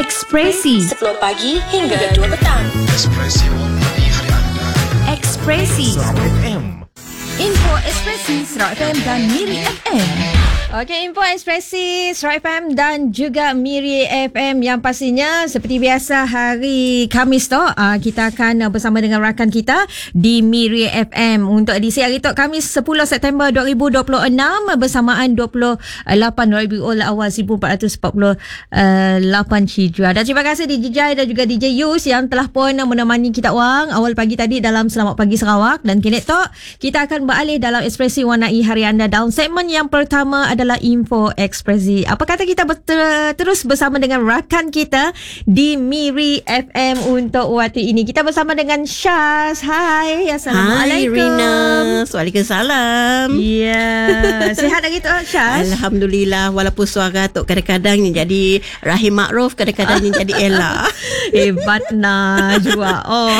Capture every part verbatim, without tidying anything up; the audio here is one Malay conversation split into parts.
Ekspresi sepuluh pagi hingga dua petang. Ekspresi warnai hari anda. Ekspresi Suara F M. Info Ekspresi Surat F M dan Miri F M. Okey, Info Ekspresi Surat F M dan juga Miri F M yang pastinya seperti biasa hari Khamis tu uh, kita akan uh, bersama dengan rakan kita di Miri F M untuk edisi hari tu Khamis sepuluh September dua ribu dua puluh enam bersamaan dua puluh lapan Rabiul Awal seribu empat ratus empat puluh lapan Hijrah. Dan terima kasih D J Jai dan juga D J Yus yang telah pun menemani kita orang awal pagi tadi dalam Selamat Pagi Sarawak. Dan kini tu kita akan beralih dalam Ekspresi Warnai Hari Anda. Dalam segmen yang pertama adalah Info Ekspresi. Apa kata kita ber- terus bersama dengan rakan kita di Miri F M untuk waktu ini. Kita bersama dengan Syaz. Hai, Assalamualaikum. Hai Rina. Waalaikumsalam. Ya, yeah. Sihat lagi tu Syaz? Alhamdulillah, walaupun suara tu kadang-kadang ni jadi Rahim Ma'ruf, kadang-kadang ni jadi Ella. Hebat Najwa. Oh.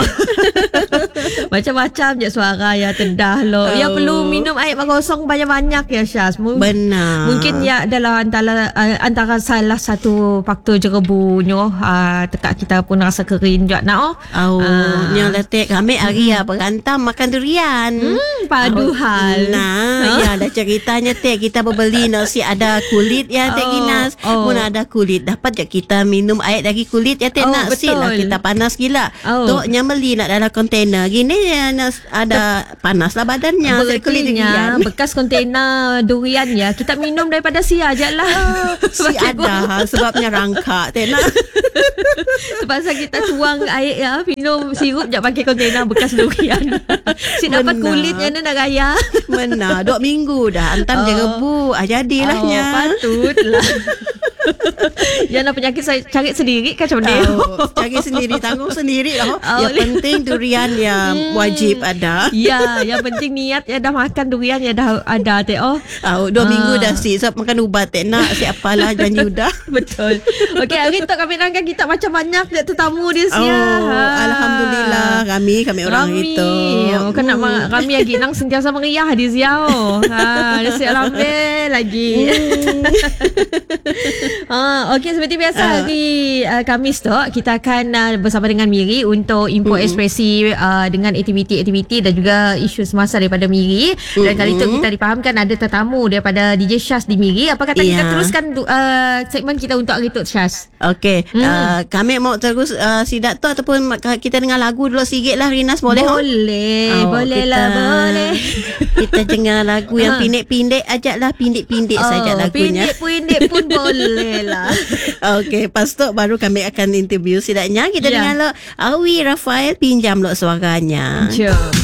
Macam-macam je suara ya, tedah lo. Oh. Yang perlu minum air berkosong banyak-banyak ya Syaz. M- Benar. Mungkin ya adalah antara uh, antara salah satu faktor jerebunya uh, tekak kita pun rasa kering juga nak oh. Oh, uh. yang letak kami hari ya berantam makan durian. Hmm, padu oh, hal. Nah, huh? Ya ada ceritanya tek kita berbeli nasi ada kulit ya tek Oh, Ginas. oh. Pun ada kulit. Dapat je kita minum air dari kulit ya tek Oh, nasi lah betul. kita panas gila. Oh. Tok nyameli nak dalam kontainer. Gini ya nas, ada panas lah badannya. Kulit Berartinya durian. bekas kontainer durian ya. Kita minum daripada sia je lah. Si ada sebabnya rangkak tek nak. Sebab kita tuang air ya, minum sirup je pakai kontainer bekas durian. Si dapat Benar. kulitnya ni dah gaya. Mana dua minggu dah antam Oh. je rebu. Ah jadilahnya. Oh, patutlah. Jangan penyakit saya cari sendiri kan macam ni. Oh, cari sendiri, tanggung sendiri lah. Oh, Yang penting durian yang Hmm. wajib ada. Ya, yang penting niat ya dah makan durian ya dah ada teh oh. Oh, dua Ah. minggu dah si sebab makan ubat tak nak siapalah janji udah. Betul. Okey, hari tu kami nangkan kita macam banyak dia tetamu dia Oh, sia. Ha. alhamdulillah kami kami orang Rami. itu. Oh, kan nak ma- Rami lagi nang sentiasa meriah di Ziau. Ha, dia siap lambe lagi. ha, okey seperti biasa Ah. hari uh, Khamis tu kita akan uh, bersama dengan Miri untuk Info Mm-mm. Ekspresi uh, dengan aktiviti-aktiviti dan juga isu semasa daripada Miri. Dan kali itu kita dipahamkan ada tetamu daripada D J Syaz di Miri. Apa kata kita Ya. teruskan uh, segmen kita untuk hari tu Syaz? Okey, Hmm. uh, kami mau terus uh, sidak tu ataupun mak- kita dengar lagu dulu sikit lah Rinas boleh? oh? Boleh, Oh, boleh kita- lah, boleh. Kita dengar lagu yang Ha. pindik-pindik ajaklah pindik-pindik saja lagunya. Pindik-pindik pun boleh lah. Okey, lepas tu baru kami akan interview sidaknya kita Ya. dengar lo Awi Rafael pinjam lo suaranya. Jom.